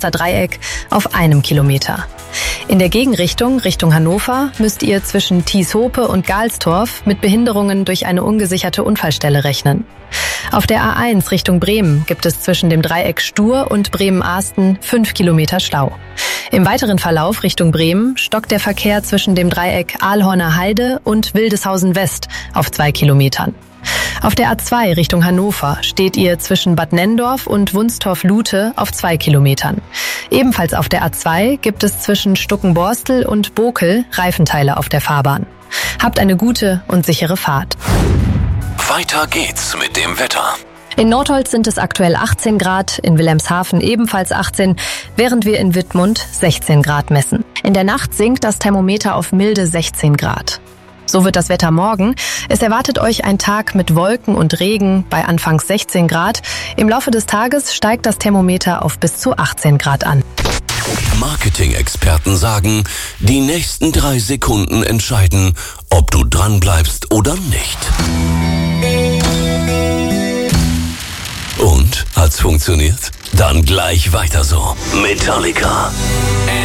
Münster-Dreieck auf 1 Kilometer. In der Gegenrichtung, Richtung Hannover, müsst ihr zwischen Thieshope und Galstorf mit Behinderungen durch eine ungesicherte Unfallstelle rechnen. Auf der A1 Richtung Bremen gibt es zwischen dem Dreieck Stur und Bremen-Ahsten 5 Kilometer Stau. Im weiteren Verlauf Richtung Bremen stockt der Verkehr zwischen dem Dreieck Aalhorner Heide und Wildeshausen West auf 2 Kilometern. Auf der A2 Richtung Hannover steht ihr zwischen Bad Nenndorf und Wunstorf-Lute auf 2 Kilometern. Ebenfalls auf der A2 gibt es zwischen Stuckenborstel und Bokel Reifenteile auf der Fahrbahn. Habt eine gute und sichere Fahrt. Weiter geht's mit dem Wetter. In Nordholz sind es aktuell 18 Grad, in Wilhelmshaven ebenfalls 18, während wir in Wittmund 16 Grad messen. In der Nacht sinkt das Thermometer auf milde 16 Grad. So wird das Wetter morgen. Es erwartet euch ein Tag mit Wolken und Regen bei anfangs 16 Grad. Im Laufe des Tages steigt das Thermometer auf bis zu 18 Grad an. Marketing-Experten sagen, die nächsten 3 Sekunden entscheiden, ob du dranbleibst oder nicht. Und? Hat's funktioniert? Dann gleich weiter so. Metallica.